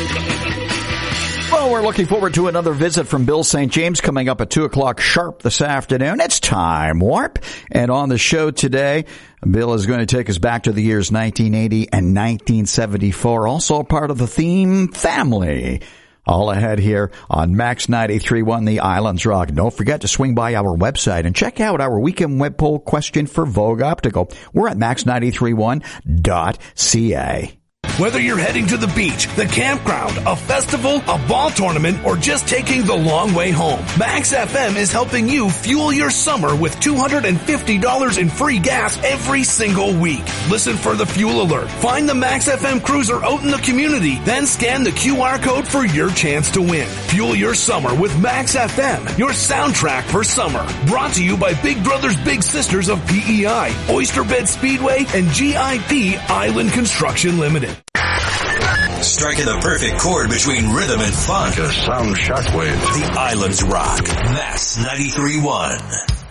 Well, we're looking forward to another visit from Bill St. James coming up at 2 o'clock sharp this afternoon. It's Time Warp. And on the show today, Bill is going to take us back to the years 1980 and 1974, also part of the theme family. All ahead here on Max 93.1 The Islands Rock. Don't forget to swing by our website and check out our weekend web poll question for Vogue Optical. We're at max931.ca. Whether you're heading to the beach, the campground, a festival, a ball tournament, or just taking the long way home, Max FM is helping you fuel your summer with $250 in free gas every single week. Listen for the fuel alert. Find the Max FM cruiser out in the community, then scan the QR code for your chance to win. Fuel your summer with Max FM, your soundtrack for summer. Brought to you by Big Brothers Big Sisters of PEI, Oyster Bed Speedway, and GIP Island Construction Limited. Striking the perfect chord between rhythm and funk. A sound shockwave. The Islands Rock. Max 93.1.